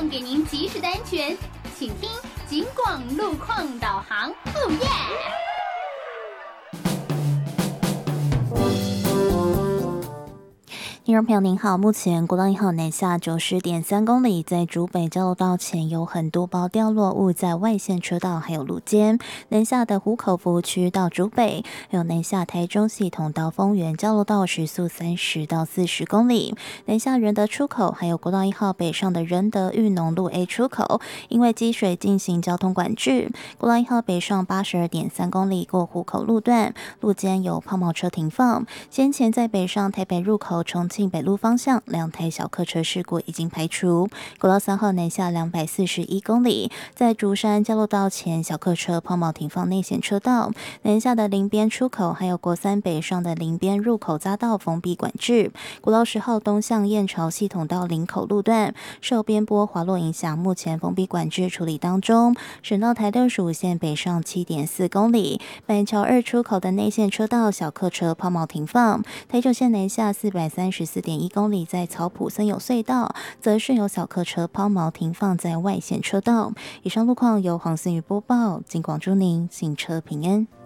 上给您及时的安全，请听警广路况导航。哦耶！ 听众朋友您好，目前国道1号南下90.3公里，在竹北交流道前有很多包掉落物在外线车道还有路肩，南下的湖口服务区到竹北，还有南下台中系统到丰原交流道时速30到40公里，南下仁德出口还有国道1号北上的仁德裕农路 A 出口，因为积水进行交通管制，国道1号北上82.3公里过湖口路段，路肩有抛锚车停放，先前在北上台北入口重庆北路方向2台小客车事故已经排除。国道3号南下241公里，在竹山交流道前小客车抛锚停放内线车道，南下的林边出口还有国三北上的林边入口匝道封闭管制。国道10号东向燕巢系统到林口路段受边坡滑落影响，目前封闭管制处理当中。省道台65线北上7.4公里，板桥2出口的内线车道小客车抛锚停放。台九线南下434.1公里，在草埔森友隧道则是有小客车抛锚停放在外线车道。以上路况由黄思雨播报，警广祝您行车平安。